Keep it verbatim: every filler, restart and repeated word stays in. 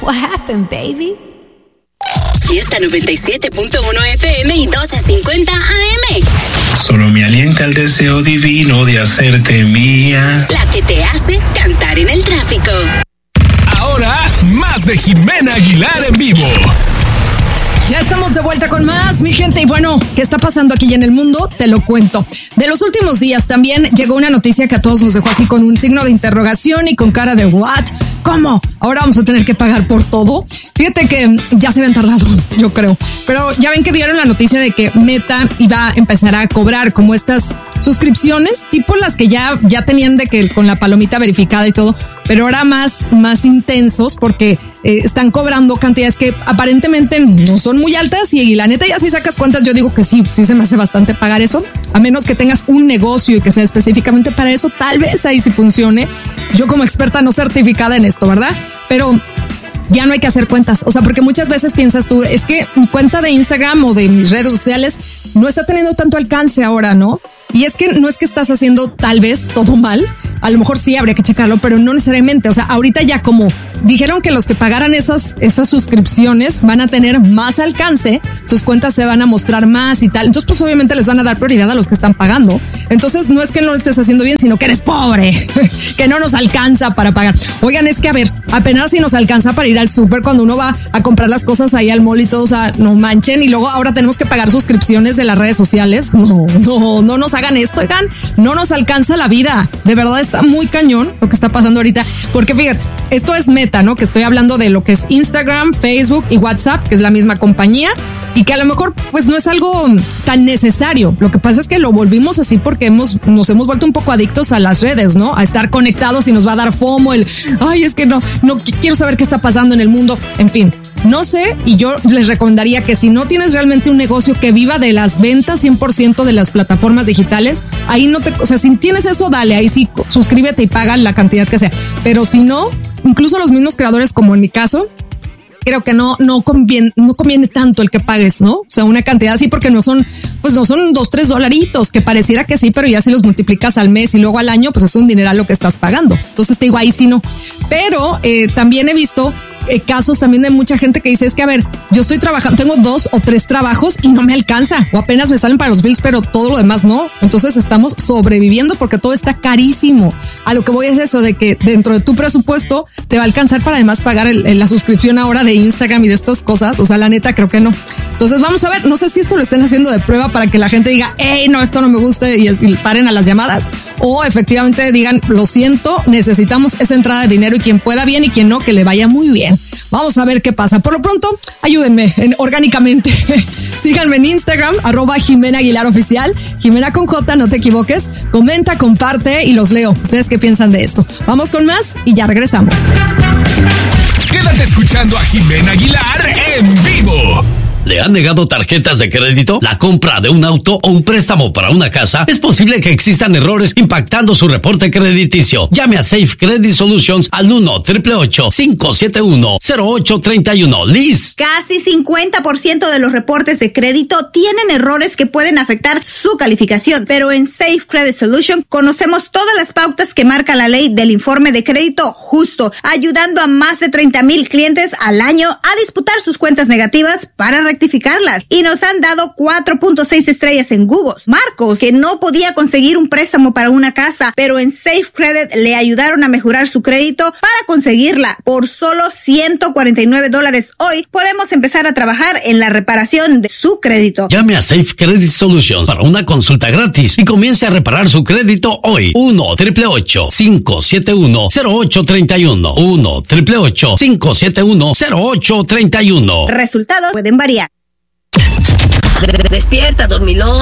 What happened, baby? Fiesta noventa y siete punto uno F M y doce cincuenta A M. Solo me alienta el deseo divino de hacerte mía. La que te hace cantar en el tráfico. Ahora, más de Jimena Aguilar en vivo. Ya estamos de vuelta con más, mi gente. Y bueno, ¿qué está pasando aquí en el mundo? Te lo cuento. De los últimos días también llegó una noticia que a todos nos dejó así con un signo de interrogación y con cara de ¿what? ¿Cómo? ¿Ahora vamos a tener que pagar por todo? Fíjate que ya se habían tardado, yo creo. Pero ya ven que dieron la noticia de que Meta iba a empezar a cobrar como estas suscripciones, tipo las que ya, ya tenían de que con la palomita verificada y todo, pero ahora más, más intensos porque eh, están cobrando cantidades que aparentemente no son muy altas y, y la neta ya si sacas cuentas yo digo que sí, sí se me hace bastante pagar eso, a menos que tengas un negocio y que sea específicamente para eso, tal vez ahí sí funcione. Yo como experta no certificada en esto, ¿verdad? Pero ya no hay que hacer cuentas, o sea, porque muchas veces piensas tú, es que mi cuenta de Instagram o de mis redes sociales no está teniendo tanto alcance ahora, ¿no? Y es que no es que estás haciendo tal vez todo mal, a lo mejor sí habría que checarlo, pero no necesariamente. O sea, ahorita ya como dijeron que los que pagaran esas, esas suscripciones van a tener más alcance, sus cuentas se van a mostrar más y tal. Entonces, pues obviamente les van a dar prioridad a los que están pagando. Entonces, no es que no lo estés haciendo bien, sino que eres pobre, que no nos alcanza para pagar. Oigan, es que a ver, apenas si nos alcanza para ir al súper cuando uno va a comprar las cosas ahí al mall y todo, o sea, no manchen. Y luego ahora tenemos que pagar suscripciones de las redes sociales. No, no, no nos hagan esto, oigan, no nos alcanza la vida. De verdad está muy cañón lo que está pasando ahorita, porque fíjate, esto es Meta, ¿no? Que estoy hablando de lo que es Instagram, Facebook y WhatsApp, que es la misma compañía y que a lo mejor pues no es algo tan necesario. Lo que pasa es que lo volvimos así porque hemos, nos hemos vuelto un poco adictos a las redes, ¿no? A estar conectados y nos va a dar FOMO, el, ay, es que no, no quiero saber qué está pasando en el mundo, en fin. No sé, y yo les recomendaría que si no tienes realmente un negocio que viva de las ventas cien por ciento de las plataformas digitales, ahí no te, o sea, si tienes eso, dale, ahí sí, suscríbete y paga la cantidad que sea. Pero si no, incluso los mismos creadores, como en mi caso, creo que no, no conviene, no conviene tanto el que pagues, ¿no? O sea, una cantidad así, porque no son, pues no son dos, tres dolaritos, que pareciera que sí, pero ya si los multiplicas al mes y luego al año, pues es un dineral lo que estás pagando. Entonces te digo, ahí sí no. Pero eh, también he visto Eh, casos también de mucha gente que dice, es que a ver, yo estoy trabajando, tengo dos o tres trabajos y no me alcanza, o apenas me salen para los bills, pero todo lo demás no. Entonces estamos sobreviviendo porque todo está carísimo. A lo que voy es eso, de que dentro de tu presupuesto te va a alcanzar para además pagar el, el, la suscripción ahora de Instagram y de estas cosas. O sea, la neta creo que no. Entonces vamos a ver, no sé si esto lo estén haciendo de prueba para que la gente diga, hey, no, esto no me gusta y, y paren a las llamadas, o efectivamente digan, lo siento, necesitamos esa entrada de dinero y quien pueda bien y quien no, que le vaya muy bien. Vamos a ver qué pasa. Por lo pronto, ayúdenme en, orgánicamente. Síganme en Instagram, arroba Jimena Aguilar Oficial. Jimena con J, no te equivoques. Comenta, comparte y los leo. ¿Ustedes qué piensan de esto? Vamos con más y ya regresamos. Quédate escuchando a Jimena Aguilar en vivo. ¿Le han negado tarjetas de crédito? ¿La compra de un auto o un préstamo para una casa? Es posible que existan errores impactando su reporte crediticio. Llame a Safe Credit Solutions al uno, ocho ocho ocho, cinco siete uno, cero ocho tres uno. Liz. Casi cincuenta por ciento de los reportes de crédito tienen errores que pueden afectar su calificación, pero en Safe Credit Solutions conocemos todas las pautas que marca la ley del informe de crédito justo, ayudando a más de treinta mil clientes al año a disputar sus cuentas negativas para rectificarlas, y nos han dado cuatro punto seis estrellas en Google. Marcos, que no podía conseguir un préstamo para una casa, pero en Safe Credit le ayudaron a mejorar su crédito para conseguirla. Por solo ciento cuarenta y nueve dólares hoy, podemos empezar a trabajar en la reparación de su crédito. Llame a Safe Credit Solutions para una consulta gratis y comience a reparar su crédito hoy. uno, ocho ocho ocho, cinco siete uno, cero ocho tres uno. uno, ocho ocho ocho, cinco siete uno, cero ocho tres uno. Resultados pueden variar. Despierta, dormilón.